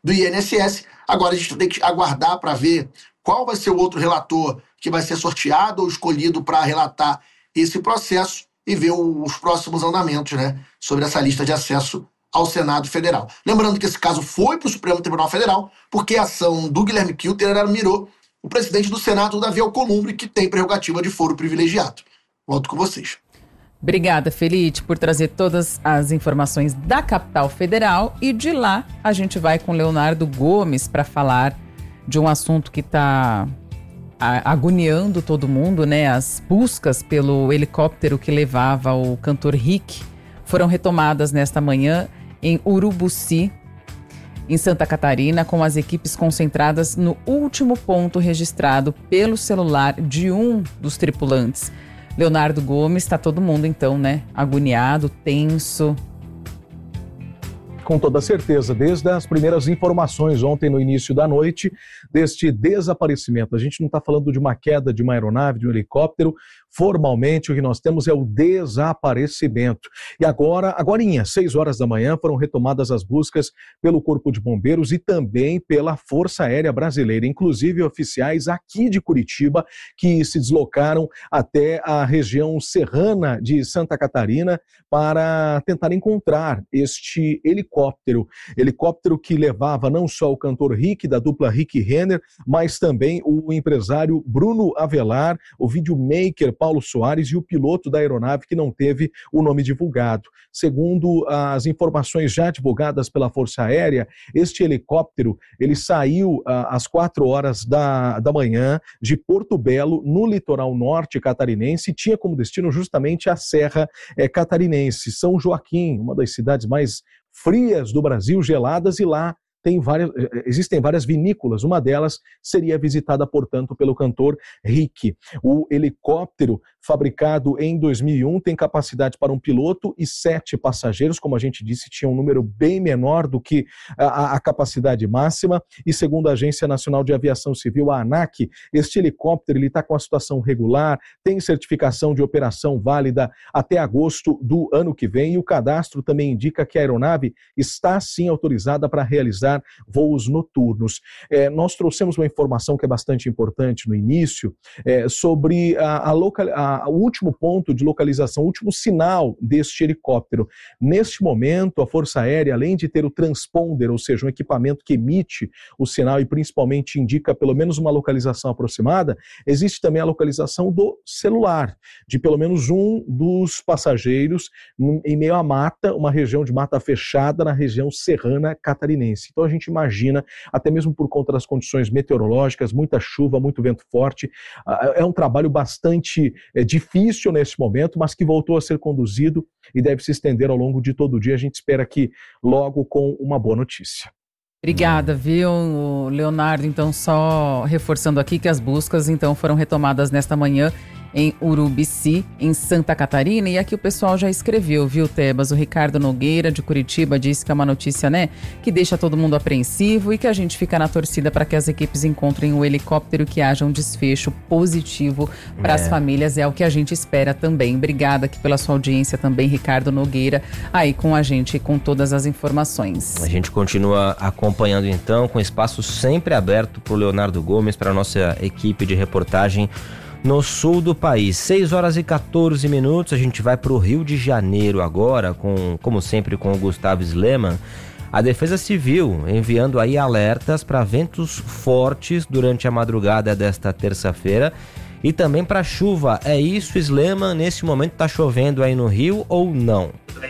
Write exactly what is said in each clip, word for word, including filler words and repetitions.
do I N S S. Agora a gente tem que aguardar para ver qual vai ser o outro relator que vai ser sorteado ou escolhido para relatar esse processo e ver os próximos andamentos, né, sobre essa lista de acesso ao Senado Federal. Lembrando que esse caso foi para o Supremo Tribunal Federal, porque a ação do Guilherme Kilter mirou o presidente do Senado, Davi Alcolumbre, que tem prerrogativa de foro privilegiado. Volto com vocês. Obrigada, Felite, por trazer todas as informações da capital federal. E de lá a gente vai com Leonardo Gomes para falar de um assunto que está agoniando todo mundo, né? As buscas pelo helicóptero que levava o cantor Rick foram retomadas nesta manhã em Urubuci, em Santa Catarina, com as equipes concentradas no último ponto registrado pelo celular de um dos tripulantes. Leonardo Gomes, está todo mundo então, né? Agoniado, tenso. Com toda certeza, desde as primeiras informações ontem no início da noite, deste desaparecimento. A gente não está falando de uma queda de uma aeronave, de um helicóptero. Formalmente, o que nós temos é o desaparecimento. E agora, agorinha, seis horas da manhã, foram retomadas as buscas pelo Corpo de Bombeiros e também pela Força Aérea Brasileira, inclusive oficiais aqui de Curitiba que se deslocaram até a região serrana de Santa Catarina para tentar encontrar este helicóptero. Helicóptero que levava não só o cantor Rick, da dupla Rick Renner, mas também o empresário Bruno Avelar, o videomaker Paulo Soares e o piloto da aeronave que não teve o nome divulgado. Segundo as informações já divulgadas pela Força Aérea, este helicóptero ele saiu ah, às quatro horas da, da manhã de Porto Belo, no litoral norte catarinense, e tinha como destino justamente a Serra eh, Catarinense, São Joaquim, uma das cidades mais frias do Brasil, geladas, e lá Tem várias, existem várias vinícolas, uma delas seria visitada, portanto, pelo cantor Rick. O helicóptero, fabricado em dois mil e um, tem capacidade para um piloto e sete passageiros, como a gente disse, tinha um número bem menor do que a, a capacidade máxima, e segundo a Agência Nacional de Aviação Civil, a ANAC, este helicóptero está com a situação regular, tem certificação de operação válida até agosto do ano que vem, e o cadastro também indica que a aeronave está sim autorizada para realizar voos noturnos. É, nós trouxemos uma informação que é bastante importante no início, é, sobre a, a local, a, o último ponto de localização, o último sinal deste helicóptero. Neste momento, a Força Aérea, além de ter o transponder, ou seja, um equipamento que emite o sinal e principalmente indica pelo menos uma localização aproximada, existe também a localização do celular, de pelo menos um dos passageiros em meio à mata, uma região de mata fechada na região serrana catarinense. Então a gente imagina, até mesmo por conta das condições meteorológicas, muita chuva, muito vento forte, é um trabalho bastante é, difícil nesse momento, mas que voltou a ser conduzido e deve se estender ao longo de todo o dia. A gente espera que logo com uma boa notícia. Obrigada, viu, Leonardo? Então, só reforçando aqui que as buscas então foram retomadas nesta manhã em Urubici, em Santa Catarina. E aqui o pessoal já escreveu, viu, Tebas? O Ricardo Nogueira, de Curitiba, disse que é uma notícia, né, que deixa todo mundo apreensivo e que a gente fica na torcida para que as equipes encontrem o helicóptero, que haja um desfecho positivo para as é. famílias. É o que a gente espera também. Obrigada aqui pela sua audiência também, Ricardo Nogueira, aí com a gente, com todas as informações. A gente continua acompanhando então, com espaço sempre aberto para o Leonardo Gomes, para a nossa equipe de reportagem no sul do país. seis horas e quatorze minutos, a gente vai para o Rio de Janeiro agora, com, como sempre com o Gustavo Sleman. A Defesa Civil enviando aí alertas para ventos fortes durante a madrugada desta terça-feira e também para chuva. É isso, Sleman? Nesse momento está chovendo aí no Rio ou não?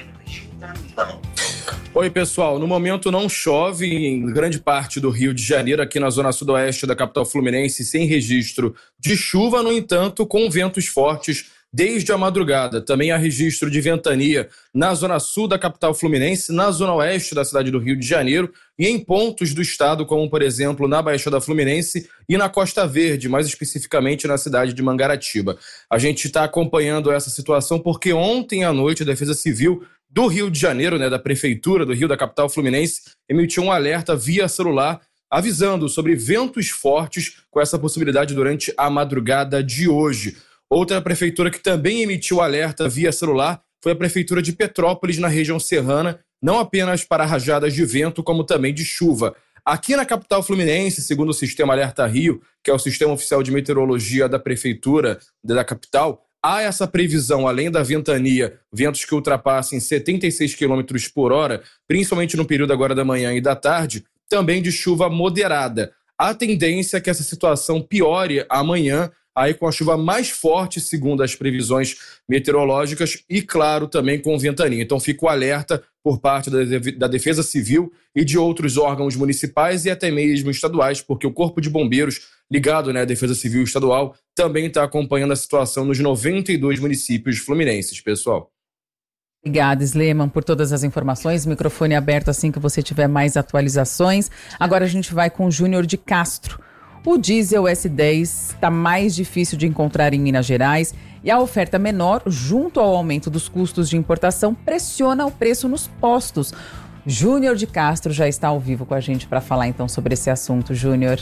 Oi, pessoal. No momento não chove em grande parte do Rio de Janeiro, aqui na zona sudoeste da capital fluminense, sem registro de chuva, no entanto, com ventos fortes desde a madrugada. Também há registro de ventania na zona sul da capital fluminense, na zona oeste da cidade do Rio de Janeiro e em pontos do estado, como, por exemplo, na Baixada Fluminense e na Costa Verde, mais especificamente na cidade de Mangaratiba. A gente está acompanhando essa situação porque ontem à noite a Defesa Civil do Rio de Janeiro, né, da Prefeitura do Rio, da capital fluminense, emitiu um alerta via celular avisando sobre ventos fortes com essa possibilidade durante a madrugada de hoje. Outra prefeitura que também emitiu alerta via celular foi a Prefeitura de Petrópolis, na região serrana, não apenas para rajadas de vento, como também de chuva. Aqui na capital fluminense, segundo o Sistema Alerta Rio, que é o sistema oficial de meteorologia da prefeitura da capital, há essa previsão, além da ventania, ventos que ultrapassem setenta e seis quilômetros por hora, principalmente no período agora da manhã e da tarde, também de chuva moderada. A tendência é que essa situação piore amanhã, aí com a chuva mais forte, segundo as previsões meteorológicas, e claro, também com ventania. Então fica o alerta por parte da Defesa Civil e de outros órgãos municipais e até mesmo estaduais, porque o Corpo de Bombeiros, ligado, né, à Defesa Civil Estadual, também está acompanhando a situação nos noventa e dois municípios fluminenses, pessoal. Obrigada, Sleman, por todas as informações. Microfone aberto assim que você tiver mais atualizações. Agora a gente vai com o Júnior de Castro. O diesel S dez está mais difícil de encontrar em Minas Gerais e a oferta menor, junto ao aumento dos custos de importação, pressiona o preço nos postos. Júnior de Castro já está ao vivo com a gente para falar então sobre esse assunto. Júnior.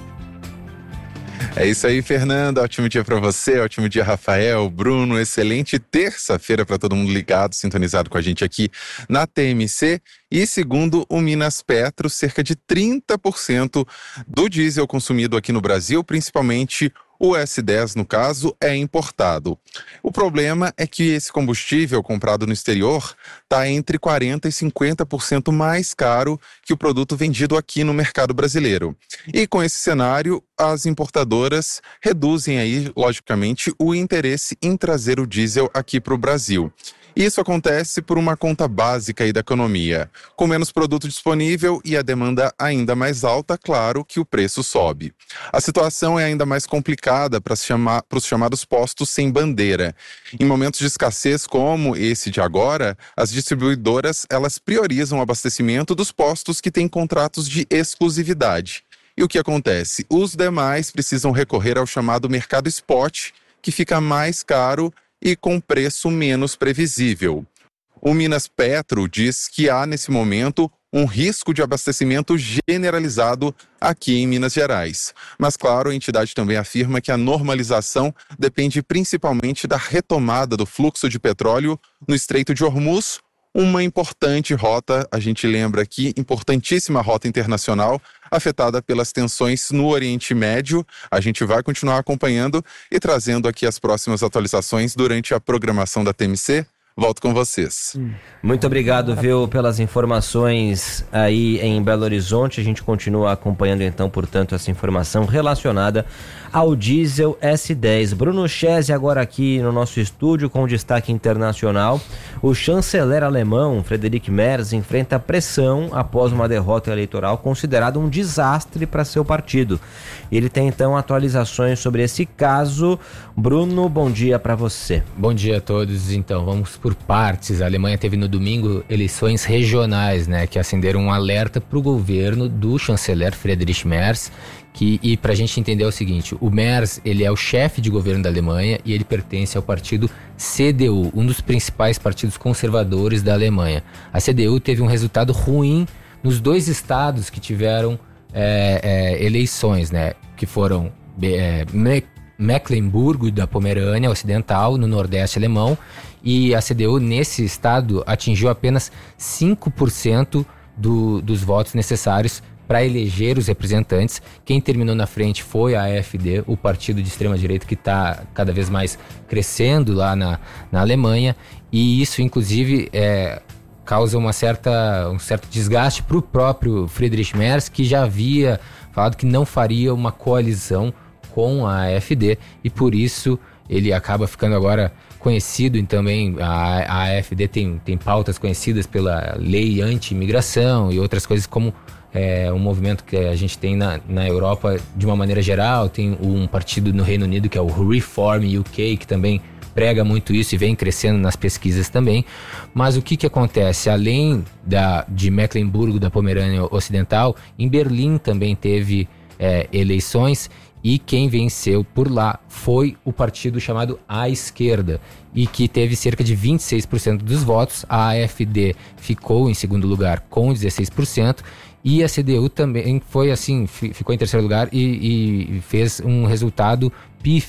É isso aí, Fernanda. Ótimo dia para você, ótimo dia, Rafael, Bruno. Excelente terça-feira para todo mundo ligado, sintonizado com a gente aqui na T M C. E segundo o Minas Petro, cerca de trinta por cento do diesel consumido aqui no Brasil, principalmente o S dez, no caso, é importado. O problema é que esse combustível comprado no exterior está entre quarenta por cento e cinquenta por cento mais caro que o produto vendido aqui no mercado brasileiro. E com esse cenário, as importadoras reduzem aí, logicamente, o interesse em trazer o diesel aqui para o Brasil. Isso acontece por uma conta básica aí da economia. Com menos produto disponível e a demanda ainda mais alta, claro que o preço sobe. A situação é ainda mais complicada para chama, os chamados postos sem bandeira. Em momentos de escassez como esse de agora, as distribuidoras elas priorizam o abastecimento dos postos que têm contratos de exclusividade. E o que acontece? Os demais precisam recorrer ao chamado mercado spot, que fica mais caro e com preço menos previsível. O Minas Petro diz que há, nesse momento, um risco de abastecimento generalizado aqui em Minas Gerais. Mas, claro, a entidade também afirma que a normalização depende principalmente da retomada do fluxo de petróleo no Estreito de Hormuz, uma importante rota, a gente lembra aqui, importantíssima rota internacional, afetada pelas tensões no Oriente Médio. A gente vai continuar acompanhando e trazendo aqui as próximas atualizações durante a programação da T M C. Volto com vocês. Muito obrigado, viu, pelas informações aí em Belo Horizonte. A gente continua acompanhando, então, portanto, essa informação relacionada ao diesel S dez. Bruno Chese agora aqui no nosso estúdio com destaque internacional. O chanceler alemão, Friedrich Merz, enfrenta pressão após uma derrota eleitoral considerada um desastre para seu partido. Ele tem, então, atualizações sobre esse caso. Bruno, bom dia para você. Bom dia a todos. Então, vamos por partes. A Alemanha teve no domingo eleições regionais, né, que acenderam um alerta para o governo do chanceler Friedrich Merz. Que, e para a gente entender é o seguinte, o Merz, ele é o chefe de governo da Alemanha e ele pertence ao partido C D U, um dos principais partidos conservadores da Alemanha. A C D U teve um resultado ruim nos dois estados que tiveram é, é, eleições, né, que foram é, Mecklenburgo da Pomerânia Ocidental, no nordeste alemão, e a C D U nesse estado atingiu apenas cinco por cento do, dos votos necessários para eleger os representantes. Quem terminou na frente foi a AfD, o partido de extrema-direita que está cada vez mais crescendo lá na, na Alemanha, e isso, inclusive, é, causa uma certa, um certo desgaste para o próprio Friedrich Merz, que já havia falado que não faria uma coalizão com a AfD, e por isso ele acaba ficando agora conhecido. E também a, a AfD tem, tem pautas conhecidas pela lei anti-imigração e outras coisas, como é, um movimento que a gente tem na, na Europa de uma maneira geral. Tem um partido no Reino Unido que é o Reform U K, que também prega muito isso e vem crescendo nas pesquisas também. Mas o que que acontece? Além da, de Mecklenburgo da Pomerânia Ocidental, em Berlim também teve é, eleições, e quem venceu por lá foi o partido chamado À Esquerda, e que teve cerca de vinte e seis por cento dos votos. A AfD ficou em segundo lugar com dezesseis por cento, e a C D U também foi assim, ficou em terceiro lugar e, e fez um resultado pífio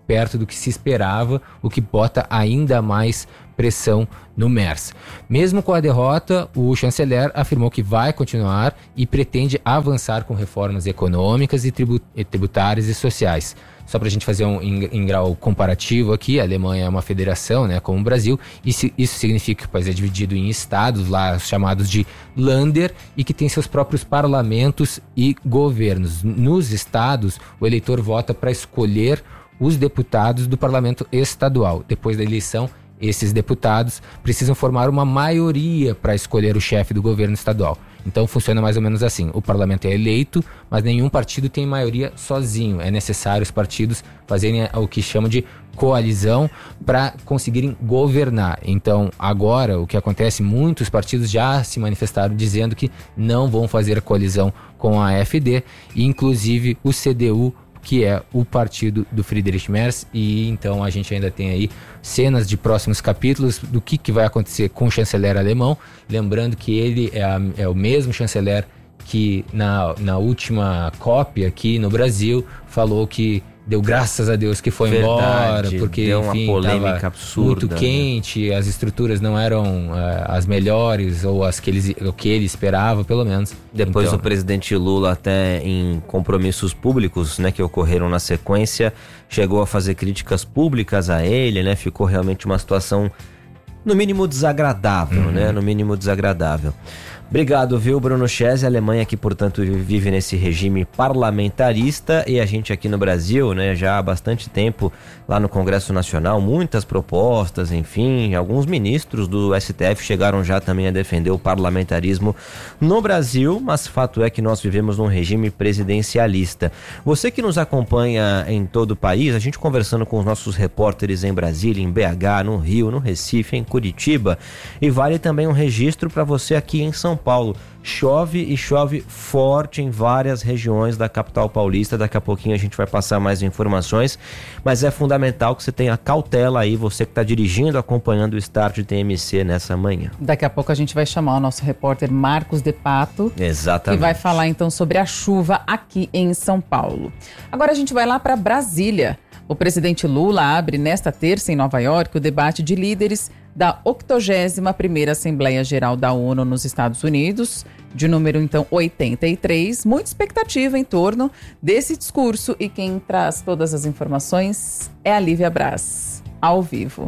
perto do que se esperava, o que bota ainda mais pressão no Merz. Mesmo com a derrota, o chanceler afirmou que vai continuar e pretende avançar com reformas econômicas e tributárias e sociais. Só para a gente fazer um em, em grau comparativo aqui, a Alemanha é uma federação, né, como o Brasil, e se, isso significa que o país é dividido em estados, lá chamados de Länder, e que tem seus próprios parlamentos e governos. Nos estados, o eleitor vota para escolher os deputados do parlamento estadual. Depois da eleição, esses deputados precisam formar uma maioria para escolher o chefe do governo estadual. Então funciona mais ou menos assim: o parlamento é eleito, mas nenhum partido tem maioria sozinho. É necessário os partidos fazerem o que chamam de coalizão para conseguirem governar. Então agora o que acontece, muitos partidos já se manifestaram dizendo que não vão fazer coalizão com a AfD, e inclusive o C D U, que é o partido do Friedrich Merz. E então a gente ainda tem aí cenas de próximos capítulos do que, que vai acontecer com o chanceler alemão, lembrando que ele é, a, é o mesmo chanceler que na, na última COP aqui no Brasil falou que deu graças a Deus que foi Verdade, embora, porque deu enfim, uma polêmica absurda, muito quente, né? As estruturas não eram uh, as melhores ou as que ele, o que ele esperava, pelo menos. Depois então, o presidente Lula, até em compromissos públicos, né, que ocorreram na sequência, chegou a fazer críticas públicas a ele, né? Ficou realmente uma situação no mínimo desagradável, uhum. né? No mínimo desagradável. Obrigado, viu, Bruno Chese. A Alemanha que, portanto, vive nesse regime parlamentarista, e a gente aqui no Brasil, né, já há bastante tempo lá no Congresso Nacional, muitas propostas, enfim, alguns ministros do S T F chegaram já também a defender o parlamentarismo no Brasil, mas fato é que nós vivemos num regime presidencialista. Você que nos acompanha em todo o país, a gente conversando com os nossos repórteres em Brasília, em B H, no Rio, no Recife, em Curitiba, e vale também um registro para você aqui em São Paulo. Chove e chove forte em várias regiões da capital paulista. Daqui a pouquinho a gente vai passar mais informações, mas é fundamental que você tenha cautela aí, você que está dirigindo, acompanhando o Start de T M C nessa manhã. Daqui a pouco a gente vai chamar o nosso repórter Marcos de Pato, Exatamente. que vai falar então sobre a chuva aqui em São Paulo. Agora a gente vai lá para Brasília. O presidente Lula abre nesta terça em Nova York o debate de líderes da octogésima primeira Assembleia Geral da ONU nos Estados Unidos, de número então oitenta e três. Muita expectativa em torno desse discurso, e quem traz todas as informações é a Lívia Braz, ao vivo.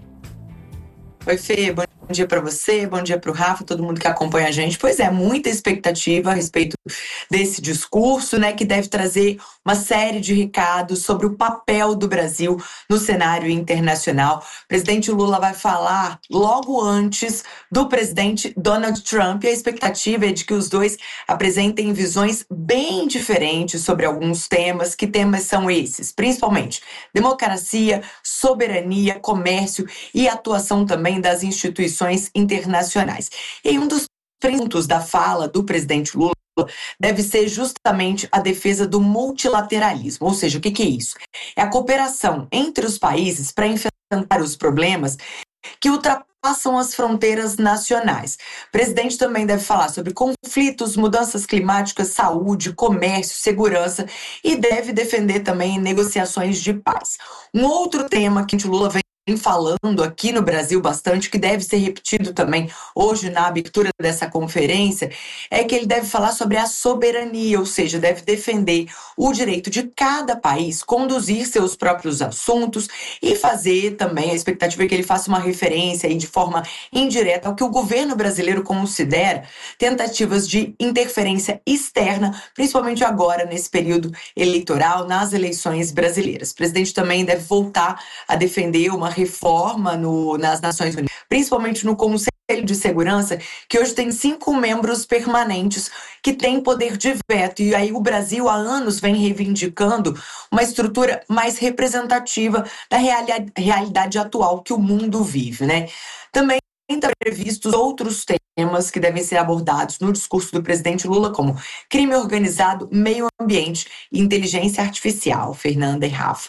Oi, Fê, bom dia para você, bom dia para o Rafa, todo mundo que acompanha a gente. Pois é, muita expectativa a respeito desse discurso, né, que deve trazer uma série de recados sobre o papel do Brasil no cenário internacional. O presidente Lula vai falar logo antes do presidente Donald Trump, e a expectativa é de que os dois apresentem visões bem diferentes sobre alguns temas. Que temas são esses? Principalmente democracia, soberania, comércio e atuação também das instituições internacionais. E um dos pontos da fala do presidente Lula deve ser justamente a defesa do multilateralismo. Ou seja, o que, que é isso? É a cooperação entre os países para enfrentar os problemas que ultrapassam as fronteiras nacionais. O presidente também deve falar sobre conflitos, mudanças climáticas, saúde, comércio, segurança, e deve defender também negociações de paz. Um outro tema que o Lula vem falando aqui no Brasil bastante, que deve ser repetido também hoje na abertura dessa conferência, é que ele deve falar sobre a soberania, ou seja, deve defender o direito de cada país conduzir seus próprios assuntos, e fazer também, a expectativa é que ele faça uma referência aí de forma indireta ao que o governo brasileiro considera tentativas de interferência externa, principalmente agora nesse período eleitoral, nas eleições brasileiras. O presidente também deve voltar a defender uma reforma no, nas Nações Unidas, principalmente no Conselho de Segurança, que hoje tem cinco membros permanentes que têm poder de veto. E aí o Brasil há anos vem reivindicando uma estrutura mais representativa da reali- realidade atual que o mundo vive, né? Também estão previstos outros temas que devem ser abordados no discurso do presidente Lula, como crime organizado, meio ambiente e inteligência artificial. Fernanda e Rafa.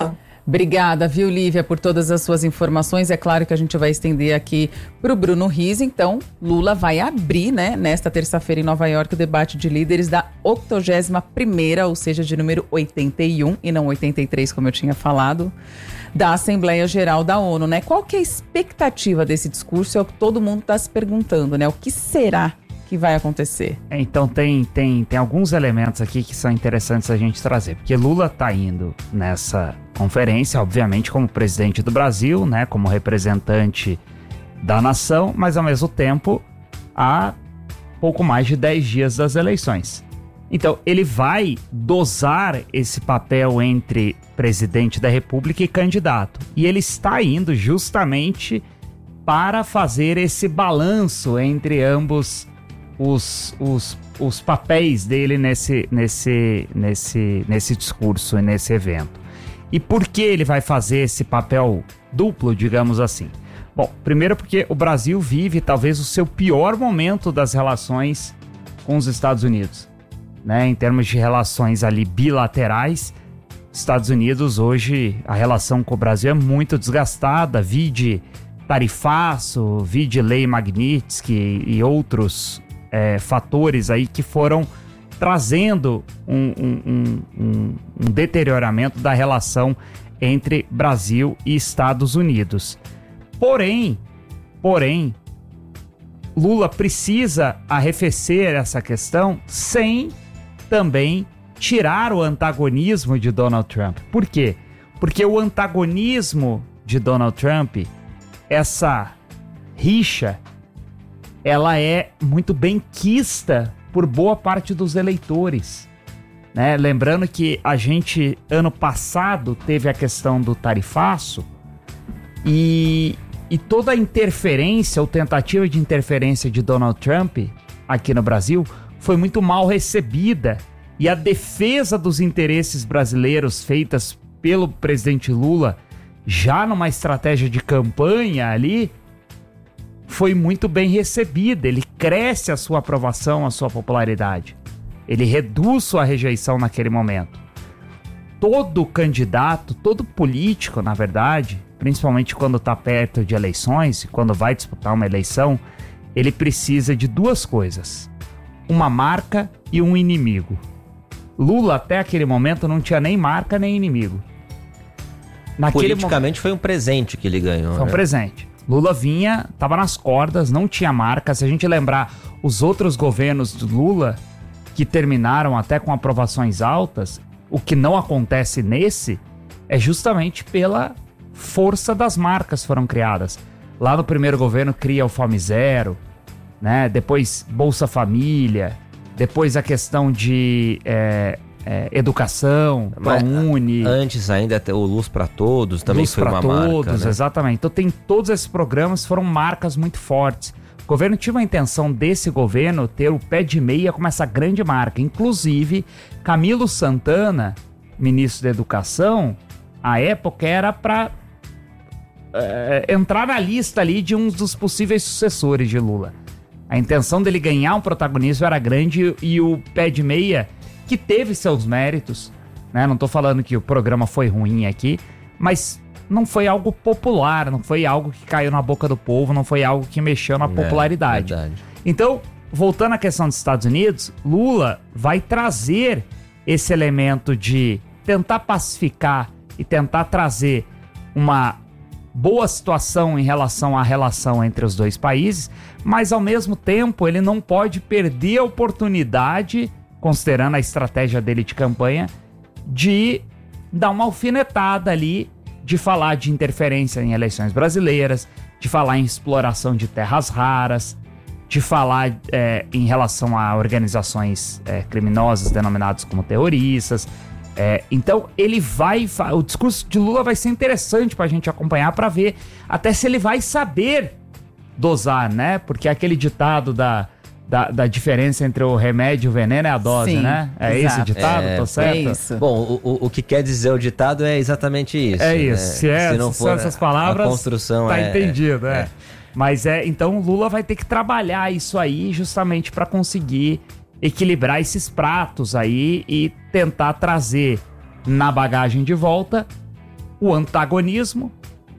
Obrigada, viu, Lívia, por todas as suas informações. É claro que a gente vai estender aqui para o Bruno Riz. Então, Lula vai abrir, né, nesta terça-feira em Nova York, o debate de líderes da octogésima primeira, ou seja, de número oitenta e um, e não oitenta e três, como eu tinha falado, da Assembleia Geral da ONU, né? Qual que é a expectativa desse discurso? É o que todo mundo está se perguntando, né? O que será que vai acontecer? Então tem, tem, tem alguns elementos aqui que são interessantes a gente trazer, porque Lula está indo nessa conferência, obviamente, como presidente do Brasil, né, como representante da nação, mas ao mesmo tempo há pouco mais de dez dias das eleições. Então ele vai dosar esse papel entre presidente da República e candidato, e ele está indo justamente para fazer esse balanço entre ambos Os, os, os papéis dele nesse, nesse, nesse, nesse discurso e nesse evento. E por que ele vai fazer esse papel duplo, digamos assim? Bom, primeiro porque o Brasil vive talvez o seu pior momento das relações com os Estados Unidos, né? Em termos de relações ali bilaterais, Estados Unidos hoje, a relação com o Brasil é muito desgastada, vide tarifaço, vide lei Magnitsky e outros É, fatores aí que foram trazendo um, um, um, um, um deterioramento da relação entre Brasil e Estados Unidos. Porém, porém, Lula precisa arrefecer essa questão sem também tirar o antagonismo de Donald Trump. Por quê? Porque o antagonismo de Donald Trump, essa rixa, ela é muito bem quista por boa parte dos eleitores, né? Lembrando que a gente, ano passado, teve a questão do tarifaço e, e toda a interferência ou tentativa de interferência de Donald Trump aqui no Brasil foi muito mal recebida, e a defesa dos interesses brasileiros feitas pelo presidente Lula, já numa estratégia de campanha ali, foi muito bem recebida. Ele cresce a sua aprovação, a sua popularidade. Ele reduz sua rejeição naquele momento. Todo candidato, todo político, na verdade, principalmente quando está perto de eleições, quando vai disputar uma eleição, ele precisa de duas coisas: uma marca e um inimigo. Lula, até aquele momento, não tinha nem marca nem inimigo. Naquele Politicamente mo... foi um presente que ele ganhou. Foi um né? presente. Lula vinha, estava nas cordas, não tinha marca. Se a gente lembrar os outros governos do Lula, que terminaram até com aprovações altas, o que não acontece nesse é justamente pela força das marcas que foram criadas. Lá no primeiro governo cria o Fome Zero, né? Depois Bolsa Família, depois a questão de é, é, educação, ProUni. Antes ainda até o Luz para Todos também Luz foi uma todos, marca. Todos, né? Exatamente. Então tem todos esses programas, foram marcas muito fortes. O governo tinha a intenção desse governo ter o pé de meia como essa grande marca. Inclusive, Camilo Santana, ministro da Educação, à época era para é, entrar na lista ali de um dos possíveis sucessores de Lula. A intenção dele ganhar um protagonismo era grande, e o pé de meia, que teve seus méritos, né? Não tô falando que o programa foi ruim aqui, mas não foi algo popular, não foi algo que caiu na boca do povo, não foi algo que mexeu na É, popularidade. verdade. Então, voltando à questão dos Estados Unidos, Lula vai trazer esse elemento de tentar pacificar e tentar trazer uma boa situação em relação à relação entre os dois países, mas ao mesmo tempo ele não pode perder a oportunidade, considerando a estratégia dele de campanha, de dar uma alfinetada ali, de falar de interferência em eleições brasileiras, de falar em exploração de terras raras, de falar é, em relação a organizações é, criminosas denominadas como terroristas. É, então ele vai, o discurso de Lula vai ser interessante pra gente acompanhar, pra ver até se ele vai saber dosar, né? Porque aquele ditado da, da, da diferença entre o remédio e o veneno é a dose, Sim, né? É exato. esse ditado? É, Tô certo? É isso. Bom, o, o, o que quer dizer o ditado é exatamente isso. É né? isso. Se, é, Se não se for são essas palavras, a construção tá é, entendido, é. é. Mas é, então o Lula vai ter que trabalhar isso aí justamente para conseguir equilibrar esses pratos aí e tentar trazer na bagagem de volta o antagonismo,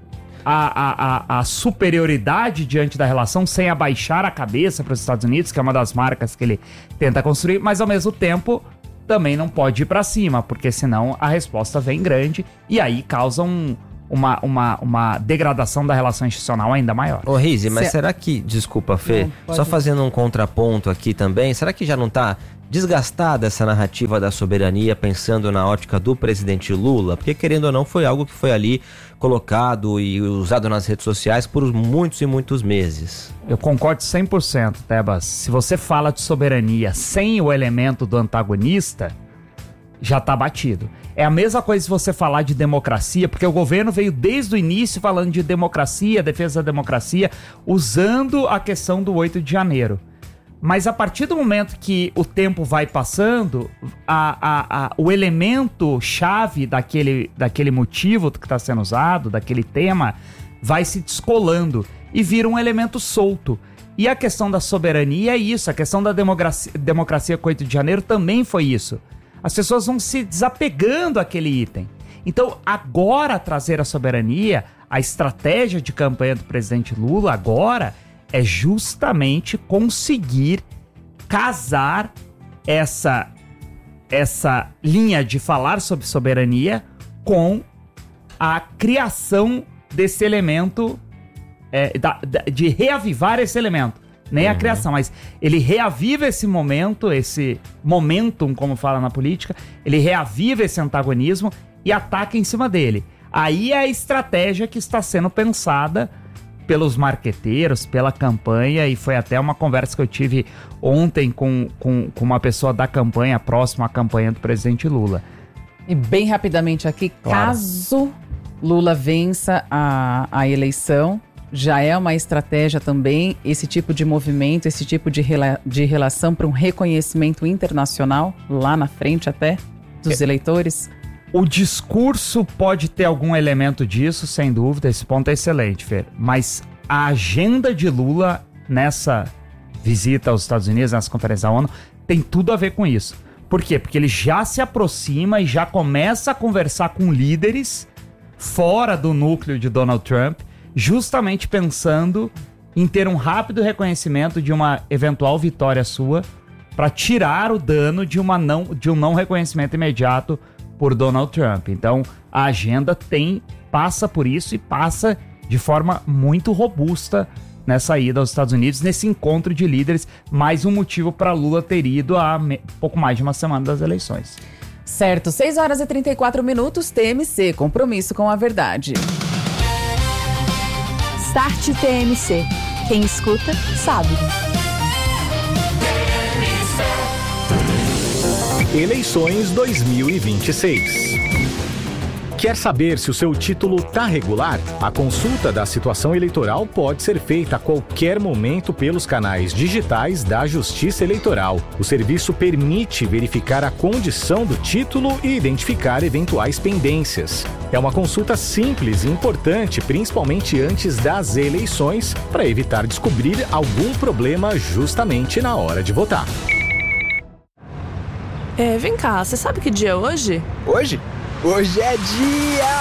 a, a, a, a superioridade diante da relação, sem abaixar a cabeça para os Estados Unidos, que é uma das marcas que ele tenta construir, mas ao mesmo tempo também não pode ir para cima, porque senão a resposta vem grande e aí causa um, uma, uma, uma degradação da relação institucional ainda maior. Ô Rizzi, mas Cê... será que, desculpa Fê, não, só fazendo um contraponto aqui também, será que já não tá desgastada essa narrativa da soberania pensando na ótica do presidente Lula? Porque querendo ou não foi algo que foi ali colocado e usado nas redes sociais por muitos e muitos meses. Eu concordo cem por cento, Tebas. Se você fala de soberania sem o elemento do antagonista, já tá batido. É a mesma coisa se você falar de democracia, porque o governo veio desde o início falando de democracia, defesa da democracia, usando a questão do oito de janeiro. Mas a partir do momento que o tempo vai passando, a, a, a, o elemento chave daquele, daquele motivo que está sendo usado, daquele tema, vai se descolando e vira um elemento solto. E a questão da soberania é isso, a questão da democracia, democracia com oito de janeiro também foi isso. As pessoas vão se desapegando àquele item. Então, agora trazer a soberania, a estratégia de campanha do presidente Lula agora é justamente conseguir casar essa, essa linha de falar sobre soberania com a criação desse elemento, é, da, da, de reavivar esse elemento. Nem uhum. a criação, mas ele reaviva esse momento, esse momentum, como fala na política, ele reaviva esse antagonismo e ataca em cima dele. Aí é a estratégia que está sendo pensada pelos marqueteiros, pela campanha, e foi até uma conversa que eu tive ontem com, com, com uma pessoa da campanha, próxima à campanha do presidente Lula. E bem rapidamente aqui, claro. Caso Lula vença a, a eleição, já é uma estratégia também, esse tipo de movimento, esse tipo de, rela, de relação para um reconhecimento internacional, lá na frente até, dos é. eleitores? O discurso pode ter algum elemento disso, sem dúvida, esse ponto é excelente, Fer. Mas a agenda de Lula nessa visita aos Estados Unidos, nessa conferência da ONU, tem tudo a ver com isso. Por quê? Porque ele já se aproxima e já começa a conversar com líderes fora do núcleo de Donald Trump, justamente pensando em ter um rápido reconhecimento de uma eventual vitória sua para tirar o dano de, uma não, de um não reconhecimento imediato por Donald Trump. Então, a agenda tem, passa por isso e passa de forma muito robusta nessa ida aos Estados Unidos, nesse encontro de líderes, mais um motivo para Lula ter ido há me- pouco mais de uma semana das eleições. Certo, seis horas e trinta e quatro minutos, T M C, compromisso com a verdade. Start T M C. Quem escuta, sabe. Eleições dois mil e vinte e seis. Quer saber se o seu título está regular? A consulta da situação eleitoral pode ser feita a qualquer momento pelos canais digitais da Justiça Eleitoral. O serviço permite verificar a condição do título e identificar eventuais pendências. É uma consulta simples e importante, principalmente antes das eleições, para evitar descobrir algum problema justamente na hora de votar. É, vem cá, você sabe que dia é hoje? Hoje? Hoje é dia...